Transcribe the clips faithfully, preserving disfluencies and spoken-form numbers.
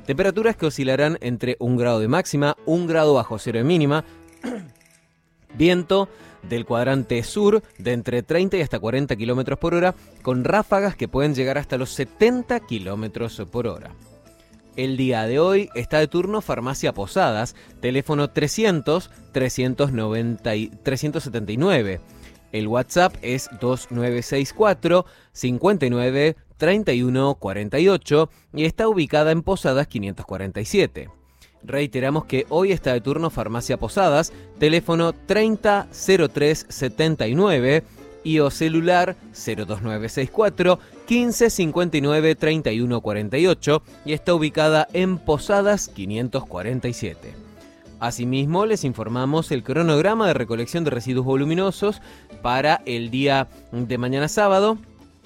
Temperaturas que oscilarán entre un grado de máxima, un grado bajo cero de mínima. Viento del cuadrante sur de entre treinta y hasta cuarenta kilómetros por hora, con ráfagas que pueden llegar hasta los setenta kilómetros por hora. El día de hoy está de turno Farmacia Posadas, teléfono trescientos, trescientos noventa y trescientos setenta y nueve. El WhatsApp es dos nueve seis cuatro, cinco nueve, treinta y uno cuarenta y ocho y está ubicada en Posadas quinientos cuarenta y siete. Reiteramos que hoy está de turno Farmacia Posadas, teléfono treinta, cero tres setenta y nueve y o celular cero dos nueve seis cuatro, quince cincuenta y nueve, treinta y uno cuarenta y ocho y está ubicada en Posadas quinientos cuarenta y siete. Asimismo, les informamos el cronograma de recolección de residuos voluminosos para el día de mañana sábado,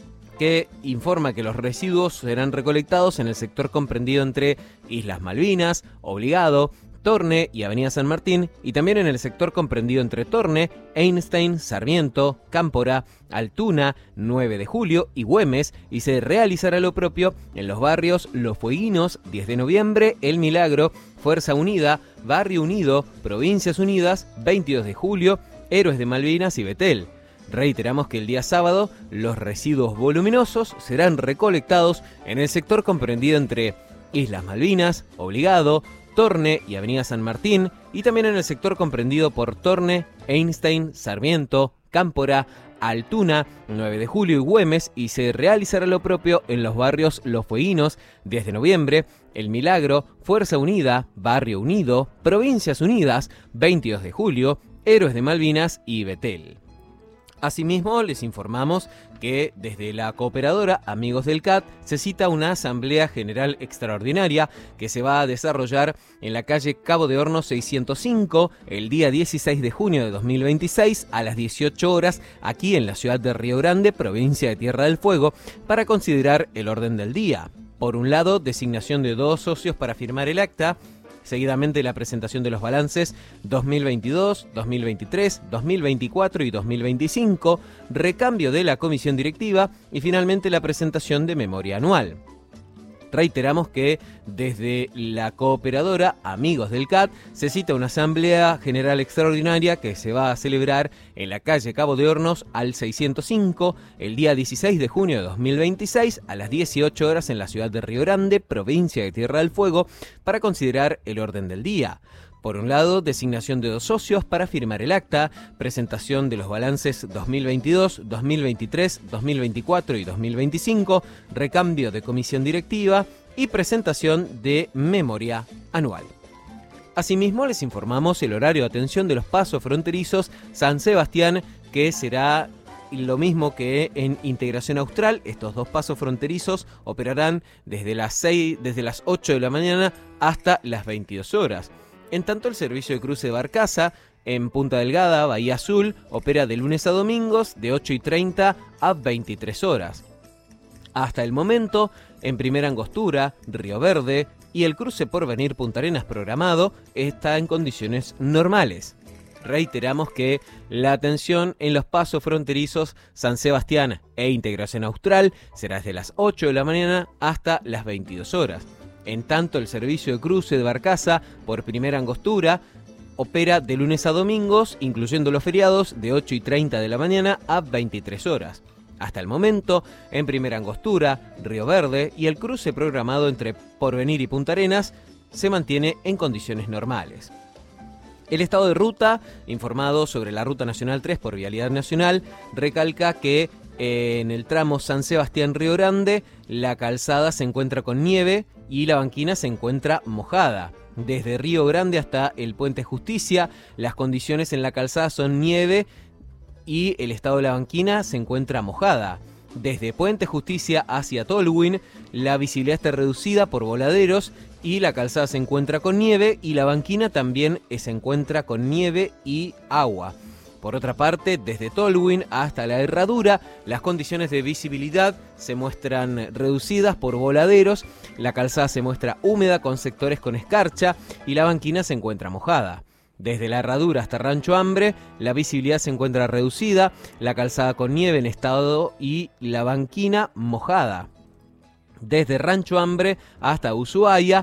que informa que los residuos serán recolectados en el sector comprendido entre Islas Malvinas, Obligado, Torne y Avenida San Martín, y también en el sector comprendido entre Torne, Einstein, Sarmiento, Cámpora, Altuna, nueve de julio y Güemes, y se realizará lo propio en los barrios Los Fueguinos, diez de noviembre, El Milagro, Fuerza Unida, Barrio Unido, Provincias Unidas, veintidós de julio, Héroes de Malvinas y Betel. Reiteramos que el día sábado los residuos voluminosos serán recolectados en el sector comprendido entre Islas Malvinas, Obligado, Torne y Avenida San Martín, y también en el sector comprendido por Torne, Einstein, Sarmiento, Cámpora, Altuna, nueve de julio y Güemes, y se realizará lo propio en los barrios Los Fueguinos, diez de noviembre, El Milagro, Fuerza Unida, Barrio Unido, Provincias Unidas, veintidós de julio, Héroes de Malvinas y Betel. Asimismo, les informamos que desde la cooperadora Amigos del C A T se cita una Asamblea General Extraordinaria que se va a desarrollar en la calle Cabo de Hornos seiscientos cinco el día dieciséis de junio de dos mil veintiséis a las dieciocho horas aquí en la ciudad de Río Grande, provincia de Tierra del Fuego, para considerar el orden del día. Por un lado, designación de dos socios para firmar el acta. Seguidamente la presentación de los balances dos mil veintidós, dos mil veintitrés, dos mil veinticuatro y dos mil veinticinco, recambio de la comisión directiva y finalmente la presentación de memoria anual. Reiteramos que desde la cooperadora Amigos del C A T se cita una Asamblea General Extraordinaria que se va a celebrar en la calle Cabo de Hornos al seiscientos cinco el día dieciséis de junio de dos mil veintiséis a las dieciocho horas en la ciudad de Río Grande, provincia de Tierra del Fuego, para considerar el orden del día. Por un lado, designación de dos socios para firmar el acta, presentación de los balances dos mil veintidós, dos mil veintitrés, dos mil veinticuatro y dos mil veinticinco, recambio de comisión directiva y presentación de memoria anual. Asimismo, les informamos el horario de atención de los pasos fronterizos San Sebastián, que será lo mismo que en Integración Austral. Estos dos pasos fronterizos operarán desde las seis, desde las ocho de la mañana hasta las veintidós horas. En tanto, el servicio de cruce de barcaza en Punta Delgada, Bahía Azul, opera de lunes a domingos de ocho y treinta a veintitrés horas. Hasta el momento, en Primera Angostura, Río Verde y el cruce Porvenir Punta Arenas programado está en condiciones normales. Reiteramos que la atención en los pasos fronterizos San Sebastián e Integración Austral será desde las ocho de la mañana hasta las veintidós horas. En tanto, el servicio de cruce de barcaza por Primera Angostura opera de lunes a domingos, incluyendo los feriados, de ocho y treinta de la mañana a veintitrés horas. Hasta el momento, en Primera Angostura, Río Verde y el cruce programado entre Porvenir y Punta Arenas se mantiene en condiciones normales. El estado de ruta, informado sobre la Ruta Nacional tres por Vialidad Nacional, recalca que en el tramo San Sebastián-Río Grande la calzada se encuentra con nieve y la banquina se encuentra mojada. Desde Río Grande hasta el Puente Justicia, las condiciones en la calzada son nieve y el estado de la banquina se encuentra mojada. Desde Puente Justicia hacia Tolwyn, la visibilidad está reducida por voladeros y la calzada se encuentra con nieve y la banquina también se encuentra con nieve y agua. Por otra parte, desde Tolwyn hasta la Herradura, las condiciones de visibilidad se muestran reducidas por voladeros, la calzada se muestra húmeda con sectores con escarcha y la banquina se encuentra mojada. Desde la Herradura hasta Rancho Hambre, la visibilidad se encuentra reducida, la calzada con nieve en estado y la banquina mojada. Desde Rancho Hambre hasta Ushuaia,